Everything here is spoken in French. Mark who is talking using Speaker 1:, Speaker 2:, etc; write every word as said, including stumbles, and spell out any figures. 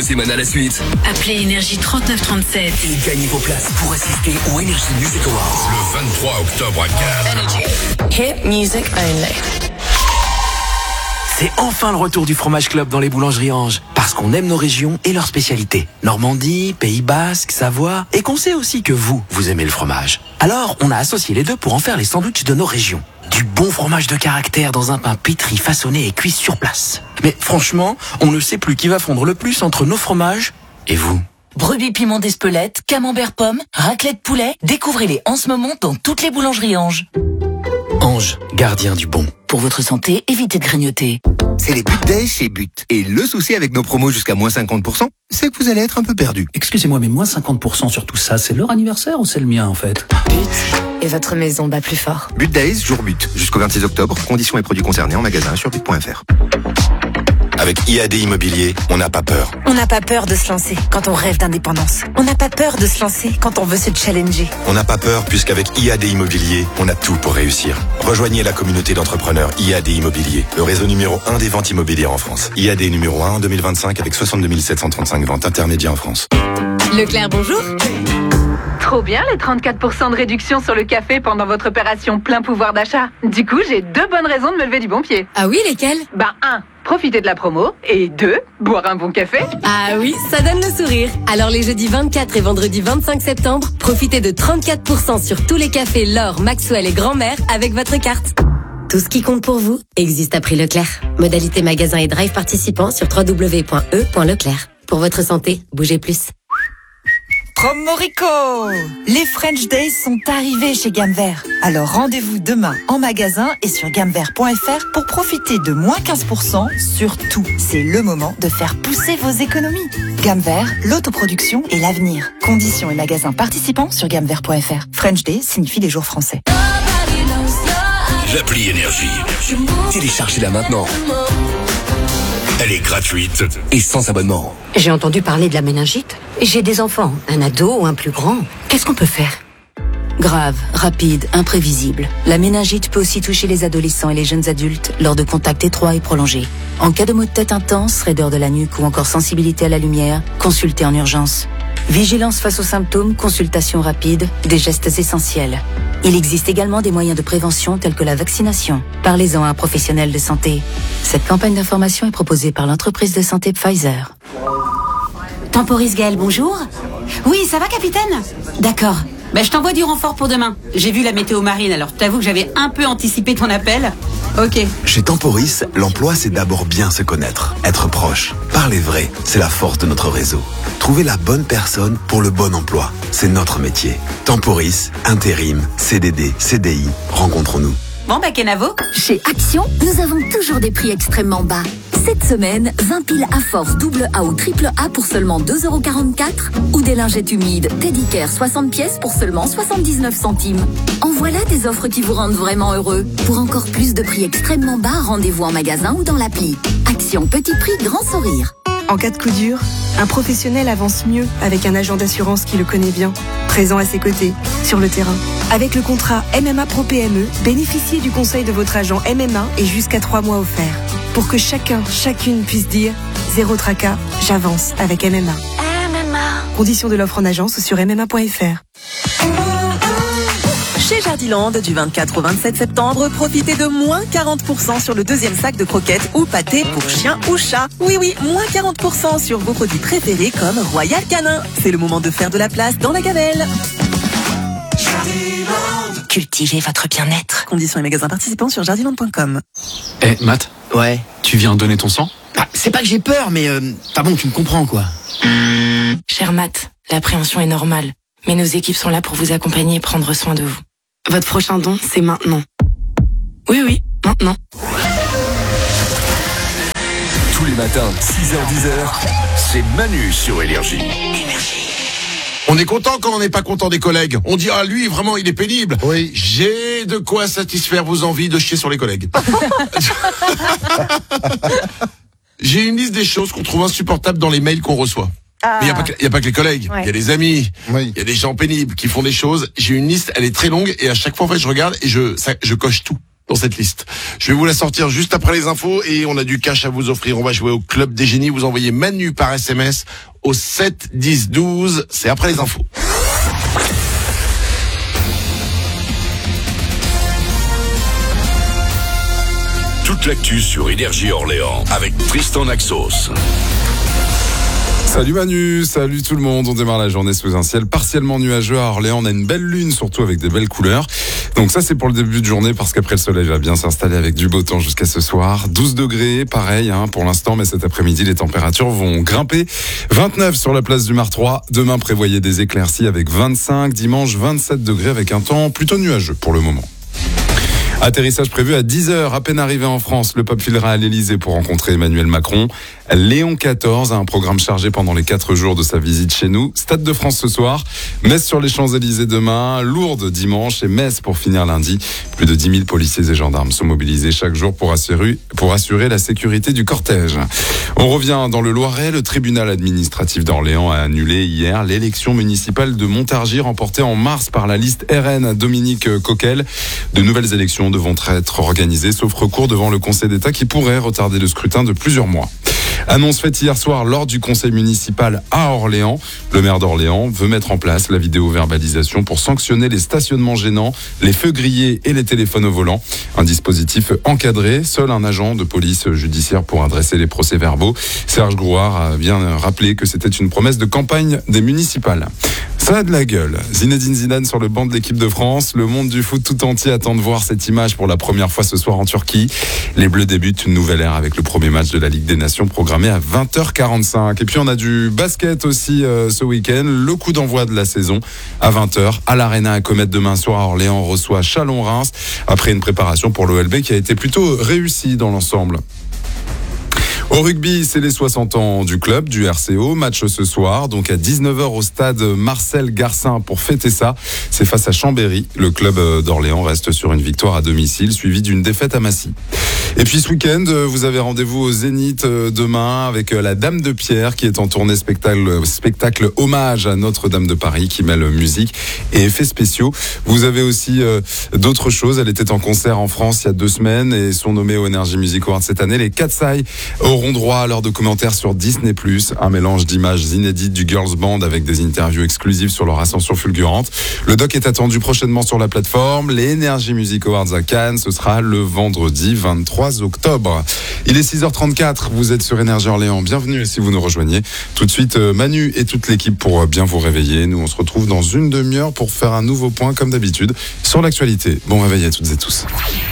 Speaker 1: semaines à la suite.
Speaker 2: Appelez Énergie trente-neuf trente-sept
Speaker 1: et gagnez vos places pour assister au Energy Music Awards.
Speaker 3: Le vingt-trois octobre à Cannes.
Speaker 2: Hit music only.
Speaker 4: C'est enfin le retour du fromage club dans les boulangeries Ange. Parce qu'on aime nos régions et leurs spécialités. Normandie, Pays Basque, Savoie. Et qu'on sait aussi que vous, vous aimez le fromage. Alors, on a associé les deux pour en faire les sandwichs de nos régions. Du bon fromage de caractère dans un pain pétri, façonné et cuit sur place. Mais franchement, on ne sait plus qui va fondre le plus entre nos fromages et vous.
Speaker 5: Brebis piment d'Espelette, camembert pomme, raclette poulet. Découvrez-les en ce moment dans toutes les boulangeries Ange.
Speaker 4: Ange, gardien du bon.
Speaker 5: Pour votre santé, évitez de grignoter.
Speaker 6: C'est les But Days chez But. Et le souci avec nos promos jusqu'à moins cinquante pour cent, c'est que vous allez être un peu perdu.
Speaker 7: Excusez-moi, mais moins cinquante pour cent sur tout ça, c'est leur anniversaire ou c'est le mien en fait?
Speaker 8: But. Et votre maison bat plus fort.
Speaker 6: But Days, jour But. Jusqu'au vingt-six octobre, conditions et produits concernés en magasin sur but point f r.
Speaker 3: Avec I A D Immobilier, on n'a pas peur.
Speaker 8: On n'a pas peur de se lancer quand on rêve d'indépendance. On n'a pas peur de se lancer quand on veut se challenger.
Speaker 3: On n'a pas peur puisqu'avec I A D Immobilier, on a tout pour réussir. Rejoignez la communauté d'entrepreneurs I A D Immobilier, le réseau numéro un des ventes immobilières en France. I A D numéro un en deux mille vingt-cinq avec soixante-deux mille sept cent trente-cinq ventes intermédiaires en France.
Speaker 9: Leclerc, bonjour. Trop bien les trente-quatre pour cent de réduction sur le café pendant votre opération plein pouvoir d'achat. Du coup, j'ai deux bonnes raisons de me lever du bon pied.
Speaker 10: Ah oui, lesquelles?
Speaker 9: Bah un, profiter de la promo. Et deux, boire un bon café.
Speaker 10: Ah oui, ça donne le sourire. Alors les jeudis vingt-quatre et vendredi vingt-cinq septembre, profitez de trente-quatre pour cent sur tous les cafés L'Or, Maxwell et Grand-Mère avec votre carte.
Speaker 11: Tout ce qui compte pour vous existe à prix Leclerc. Modalité magasin et drive participants sur w w w point e point leclerc. Pour votre santé, bougez plus.
Speaker 12: Promorico! Les French Days sont arrivés chez Gamme Vert. Alors rendez-vous demain en magasin et sur gamme vert point f r pour profiter de moins quinze pour cent sur tout. C'est le moment de faire pousser vos économies. Gamme Vert, l'autoproduction et l'avenir. Conditions et magasins participants sur gamme vert point f r. French Day signifie les jours français.
Speaker 3: L'appli Énergie.
Speaker 1: Téléchargez-la maintenant.
Speaker 3: Elle est gratuite
Speaker 1: et sans abonnement.
Speaker 11: J'ai entendu parler de la méningite. J'ai des enfants, un ado ou un plus grand. Qu'est-ce qu'on peut faire?
Speaker 5: Grave, rapide, imprévisible. La méningite peut aussi toucher les adolescents et les jeunes adultes lors de contacts étroits et prolongés. En cas de maux de tête intense, raideur de la nuque ou encore sensibilité à la lumière, consultez en urgence. Vigilance face aux symptômes, consultation rapide, des gestes essentiels. Il existe également des moyens de prévention tels que la vaccination. Parlez-en à un professionnel de santé. Cette campagne d'information est proposée par l'entreprise de santé Pfizer.
Speaker 13: Temporis Gaël, bonjour. Oui, ça va, capitaine? D'accord. Ben, je t'envoie du renfort pour demain. J'ai vu la météo marine, alors t'avoue que j'avais un peu anticipé ton appel. Ok.
Speaker 14: Chez Temporis, l'emploi, c'est d'abord bien se connaître, être proche, parler vrai. C'est la force de notre réseau. Trouver la bonne personne pour le bon emploi, c'est notre métier. Temporis, intérim, C D D, C D I, rencontrons-nous.
Speaker 13: Bon, bah, Kenavo.
Speaker 15: Chez Action, nous avons toujours des prix extrêmement bas. Cette semaine, vingt piles à force double A ou triple A pour seulement deux euros quarante-quatre ou des lingettes humides Teddy Care soixante pièces pour seulement soixante-dix-neuf centimes. En voilà des offres qui vous rendent vraiment heureux. Pour encore plus de prix extrêmement bas, rendez-vous en magasin ou dans l'appli. Action, petit prix, grand sourire.
Speaker 16: En cas de coup dur, un professionnel avance mieux avec un agent d'assurance qui le connaît bien, présent à ses côtés, sur le terrain. Avec le contrat M M A Pro P M E, bénéficiez du conseil de votre agent M M A et jusqu'à trois mois offerts. Pour que chacun, chacune puisse dire « Zéro tracas, j'avance avec M M A ».
Speaker 15: M M A.
Speaker 16: Conditions de l'offre en agence sur m m a point f r.
Speaker 12: Chez Jardiland, du vingt-quatre au vingt-sept septembre, profitez de moins quarante pour cent sur le deuxième sac de croquettes ou pâtés pour chien ou chat. Oui, oui, moins quarante pour cent sur vos produits préférés comme Royal Canin. C'est le moment de faire de la place dans la gamelle.
Speaker 5: Cultivez votre bien-être.
Speaker 16: Conditions et magasins participants sur jardiland point com.
Speaker 4: Eh, hey, Matt?
Speaker 17: Ouais.
Speaker 4: Tu viens donner ton sang?
Speaker 17: Bah, c'est pas que j'ai peur, mais euh, pas bon, tu me comprends, quoi.
Speaker 5: Cher Matt, l'appréhension est normale. Mais nos équipes sont là pour vous accompagner et prendre soin de vous. Votre prochain don, c'est maintenant. Oui, oui, maintenant.
Speaker 1: Tous les matins, six heures dix heures,
Speaker 3: c'est Manu sur Énergie. On est content quand on n'est pas content des collègues. On dit, ah, lui, vraiment, il est pénible.
Speaker 18: Oui.
Speaker 3: J'ai de quoi satisfaire vos envies de chier sur les collègues. J'ai une liste des choses qu'on trouve insupportables dans les mails qu'on reçoit. Ah. Mais il n'y a, a pas que les collègues, il ouais. y a les amis, il oui. y a des gens pénibles qui font des choses. J'ai une liste, elle est très longue et à chaque fois, en fait, je regarde et je, ça, je coche tout.
Speaker 18: dans cette liste. Je vais vous la sortir juste après les infos et on a du cash à vous offrir. On va jouer au Club des Génies. Vous envoyez Manu par S M S au sept dix douze. C'est après les infos.
Speaker 1: Toute l'actu sur Énergie Orléans avec Tristan Naxos.
Speaker 19: Salut Manu, salut tout le monde. On démarre la journée sous un ciel partiellement nuageux à Orléans. On a une belle lune, surtout avec des belles couleurs. Donc ça, c'est pour le début de journée parce qu'après le soleil va bien s'installer avec du beau temps jusqu'à ce soir. douze degrés, pareil hein, pour l'instant, mais cet après-midi, les températures vont grimper. vingt-neuf sur la place du Martroi. Demain, prévoyez des éclaircies avec vingt-cinq. Dimanche, vingt-sept degrés avec un temps plutôt nuageux pour le moment. Atterrissage prévu à dix heures. À peine arrivé en France, le pape filera à l'Elysée pour rencontrer Emmanuel Macron. Léon quatorze a un programme chargé pendant les quatre jours de sa visite chez nous. Stade de France ce soir, Metz sur les Champs-Élysées demain, Lourdes dimanche et Metz pour finir lundi. Plus de dix mille policiers et gendarmes sont mobilisés chaque jour pour assurer, pour assurer la sécurité du cortège. On revient dans le Loiret. Le tribunal administratif d'Orléans a annulé hier l'élection municipale de Montargis remportée en mars par la liste R N Dominique Coquel. De nouvelles élections devront être organisées sauf recours devant le Conseil d'État qui pourrait retarder le scrutin de plusieurs mois. Annonce faite hier soir lors du conseil municipal à Orléans. Le maire d'Orléans veut mettre en place la vidéo-verbalisation pour sanctionner les stationnements gênants, les feux grillés et les téléphones au volant. Un dispositif encadré. Seul un agent de police judiciaire pour adresser les procès-verbaux. Serge Grouard a bien rappelé que c'était une promesse de campagne des municipales. Ça a de la gueule. Zinedine Zidane sur le banc de l'équipe de France. Le monde du foot tout entier attend de voir cette image pour la première fois ce soir en Turquie. Les Bleus débutent une nouvelle ère avec le premier match de la Ligue des Nations programmé à vingt heures quarante-cinq. Et puis on a du basket aussi euh, ce week-end. Le coup d'envoi de la saison à vingt heures à l'Arena à Comète demain soir à Orléans. On reçoit Chalon-Reims après une préparation pour l'O L B qui a été plutôt réussie dans l'ensemble. Au rugby, c'est les soixante ans du club, du R C O. Match ce soir, donc à dix-neuf heures au stade Marcel Garcin pour fêter ça. C'est face à Chambéry. Le club d'Orléans reste sur une victoire à domicile, suivie d'une défaite à Massy. Et puis ce week-end, vous avez rendez-vous au Zénith demain avec la Dame de Pierre qui est en tournée spectacle, spectacle hommage à Notre-Dame de Paris qui mêle musique et effets spéciaux. Vous avez aussi euh, d'autres choses. Elle était en concert en France il y a deux semaines et sont nommés au Energy Music Awards cette année. Les Katsai auront droit à leur documentaire sur Disney plus, un mélange d'images inédites du Girls Band avec des interviews exclusives sur leur ascension fulgurante. Le doc est attendu prochainement sur la plateforme. Les Energy Music Awards à Cannes, ce sera le vendredi vingt-trois octobre. Il est six heures trente-quatre, vous êtes sur Énergie Orléans. Bienvenue si vous nous rejoignez. Tout de suite, Manu et toute l'équipe pour bien vous réveiller. Nous, on se retrouve dans une demi-heure pour faire un nouveau point comme d'habitude sur l'actualité. Bon réveil à toutes et tous.